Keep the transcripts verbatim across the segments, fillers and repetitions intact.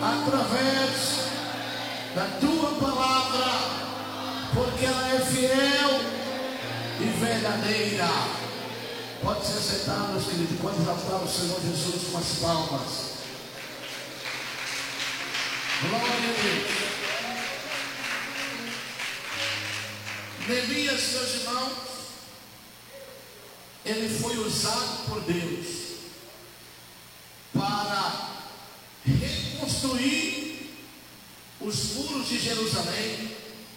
através da tua palavra, porque ela é fiel e verdadeira. Pode se sentar, meus queridos, pode exaltar o Senhor Jesus com as palmas. Glória a Deus. Neemias, meus irmãos, ele foi usado por Deus para reconstruir os muros de Jerusalém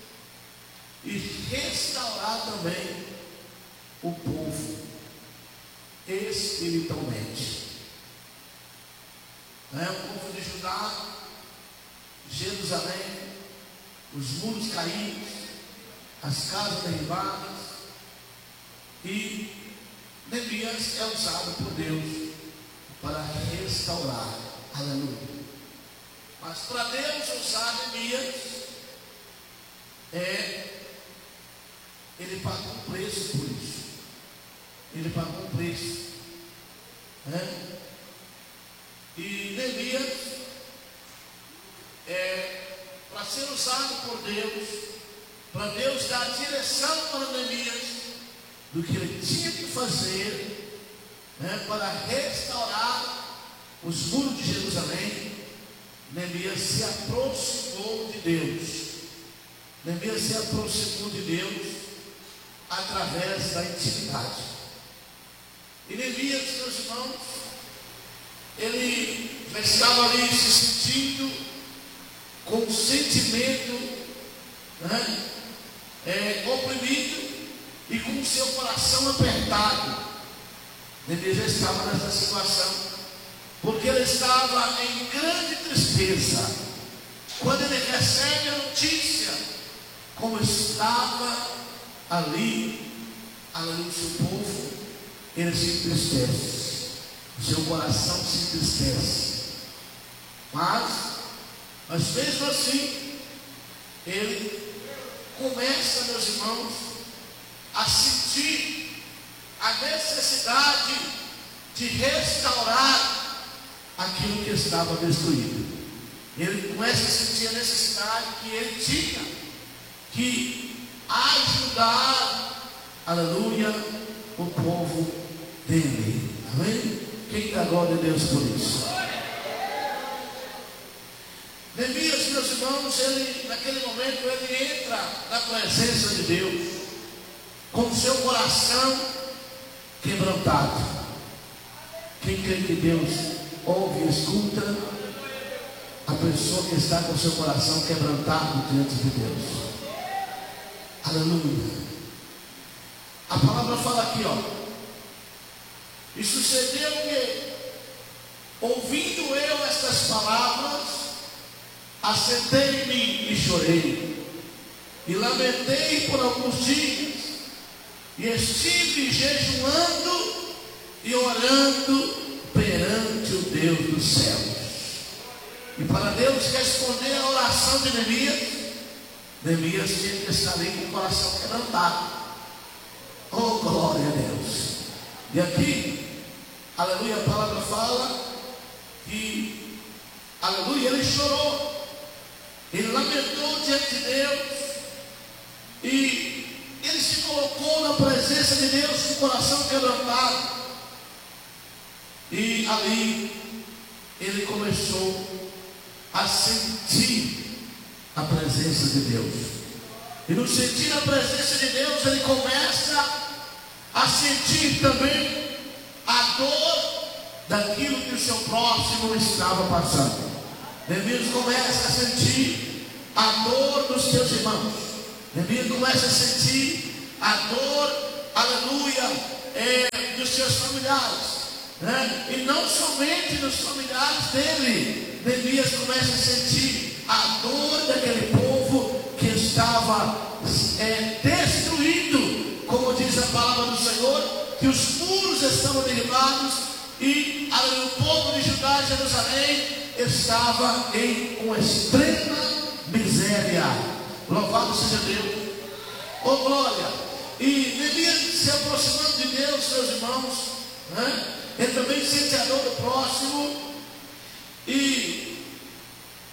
e restaurar também o povo espiritualmente. Né? O povo de Judá, Jerusalém, os muros caídos, as casas derribadas, e Neemias é usado por Deus para restaurar. Aleluia. Mas para Deus usar Neemias, é, ele pagou um preço por isso. Ele pagou um preço, né? E Neemias, é, para ser usado por Deus, para Deus dar direção para Neemias do que ele tinha que fazer, né, para restaurar os muros de Jerusalém, Neemias se aproximou de Deus. Neemias se aproximou de Deus através da intimidade. E Neemias, meus irmãos, ele já estava ali se sentindo com um sentimento, né, é, oprimido e com o seu coração apertado. Neemias já estava nessa situação, porque ele estava em grande tristeza quando ele recebe a notícia como estava ali, ali o seu povo. Ele se entristece, o seu coração se entristece, mas, mas mesmo assim, ele começa, meus irmãos, a sentir a necessidade de restaurar aquilo que estava destruído. Ele começa a sentir a necessidade que ele tinha que ajudar, aleluia, o povo dele. Amém? Quem dá glória a Deus por isso? Neemias, meus irmãos, ele, naquele momento, ele entra na presença de Deus com seu coração quebrantado. Quem crê que Deus ouve e escuta a pessoa que está com seu coração quebrantado diante de Deus. Aleluia. A palavra fala aqui, ó. E sucedeu que, ouvindo eu estas palavras, assentei-me e chorei, e lamentei por alguns dias, e estive jejuando e orando perante o Deus dos céus. E para Deus responder a oração de Neemias, Neemias tinha que estar ali com o coração quebrantado. Oh, glória a Deus. E aqui, aleluia, a palavra fala que, aleluia, ele chorou, ele lamentou diante de Deus, e ele se colocou na presença de Deus com o coração quebrantado. E ali ele começou a sentir a presença de Deus. E no sentir a presença de Deus, ele começa a sentir também a dor daquilo que o seu próximo estava passando. Neemias começa a sentir a dor dos seus irmãos. Neemias começa a sentir a dor, aleluia, é, dos seus familiares, né? E não somente dos familiares dele. Neemias começa a sentir a dor daquele povo que estava é, destruído, como diz a palavra do Senhor, que os muros estavam derribados e aleluia, o povo de Judá e Jerusalém estava em uma extrema miséria. Louvado seja Deus. Oh glória. E Neemias se aproximando de Deus, meus irmãos, né? Ele também sente a dor do próximo. E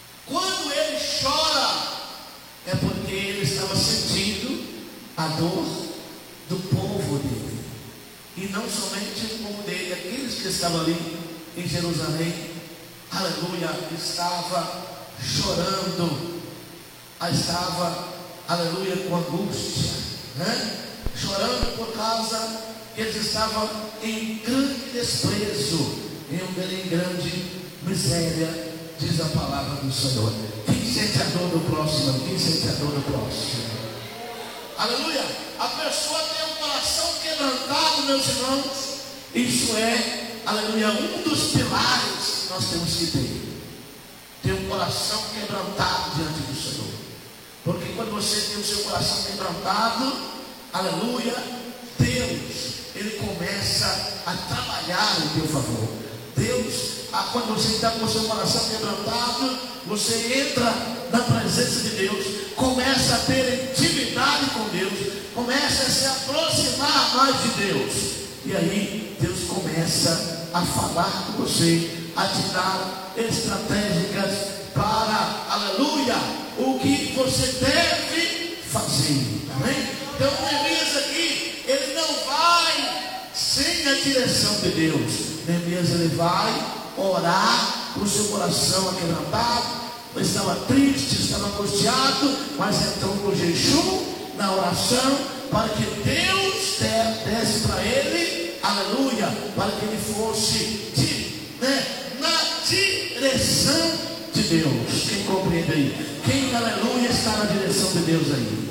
a dor do povo dele. E não somente o povo dele, aqueles que estavam ali em Jerusalém, aleluia, estava chorando, estava, aleluia, com angústia, né? Chorando por causa que eles estavam em grande desprezo, em grande miséria, diz a palavra do Senhor. Quem sente a dor do próximo? Quem sente a dor do próximo? Aleluia! A pessoa tem um coração quebrantado, meus irmãos. Isso é, aleluia, um dos pilares que nós temos que ter. Ter um coração quebrantado diante do Senhor. Porque quando você tem o seu coração quebrantado, aleluia, Deus, Ele começa a trabalhar em teu favor. Deus, quando você está com o seu coração quebrantado, você entra na presença de Deus, começa a ter intimidade com Deus, começa a se aproximar mais de Deus, e aí Deus começa a falar com você, a te dar estratégicas para, aleluia, o que você deve fazer, amém? Então Neemias aqui, ele não vai sem a direção de Deus. Neemias, ele vai orar com o seu coração aquebrantado, estava triste, estava angustiado, mas entrou no jejum, na oração, para que Deus desse para ele, aleluia, para que ele fosse de, né, na direção de Deus. Quem compreende aí? Quem, aleluia, está na direção de Deus aí?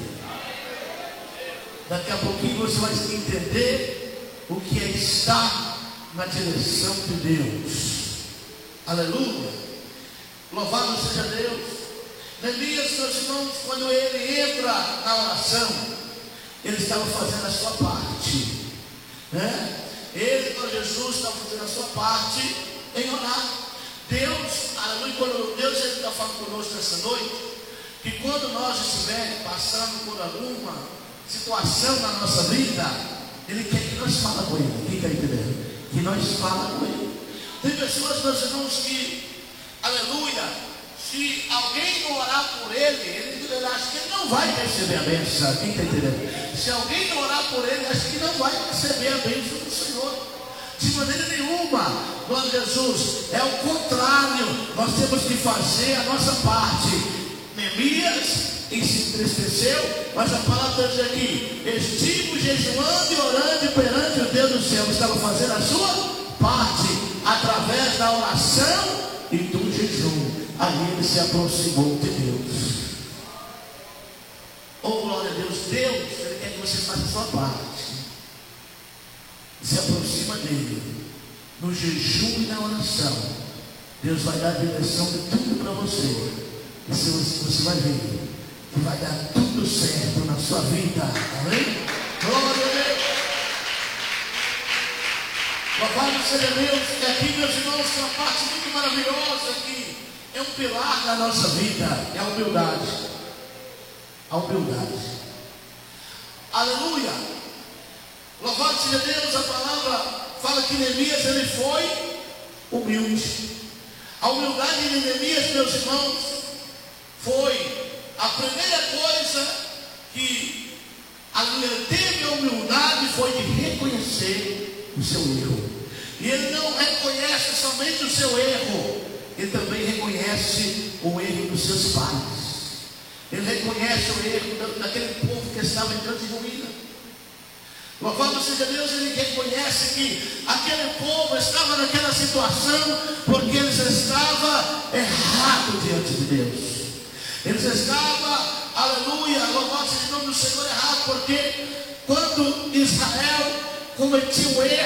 Daqui a pouquinho você vai entender o que é estar na direção de Deus. Aleluia, louvado seja Deus. Neemias, meus irmãos, quando ele entra na oração, ele estava fazendo a sua parte, né? Ele, com Jesus, estava fazendo a sua parte em orar. Deus, aleluia, quando Deus está falando conosco essa noite, que quando nós estivermos passando por alguma situação na nossa vida, Ele quer que nós falemos com Ele. Quem está entendendo? Que nós falamos com Ele. Tem pessoas, meus irmãos, que, aleluia, se alguém não orar por ele, ele, ele acha que ele não vai receber a bênção. Quem está entendendo? Se alguém não orar por ele, acha que não vai receber a bênção do Senhor. De maneira nenhuma. Glória a Jesus. É o contrário. Nós temos que fazer a nossa parte. Neemias e se entristeceu, mas a palavra diz aqui: estive jejuando e orando perante o Deus do céu. Estava fazendo a sua parte através da oração e do jejum. Aí ele se aproximou de Deus. Oh, glória a Deus. Deus, Ele quer que você faça a sua parte. Se aproxima dele no jejum e na oração. Deus vai dar a direção de tudo para você. E se você, você vai ver que vai dar tudo certo na sua vida. Amém? Glória a Deus. Louvado seja Deus. E aqui, meus irmãos, tem uma parte muito maravilhosa aqui. É um pilar da nossa vida. É a humildade. A humildade. Aleluia. Louvado seja Deus. A palavra fala que Neemias, ele foi humilde. A humildade de Neemias, meus irmãos, foi a primeira coisa que ele teve a humildade, foi de reconhecer o seu erro. E ele não reconhece somente o seu erro, ele também reconhece o erro dos seus pais. Ele reconhece o erro daquele povo que estava em grande ruína. Louvado seja Deus. Ele reconhece que aquele povo estava naquela situação porque eles estavam errados diante de Deus. Eles estavam, aleluia, louvado seja o nome do Senhor, errado, porque quando Israel cometia o erro,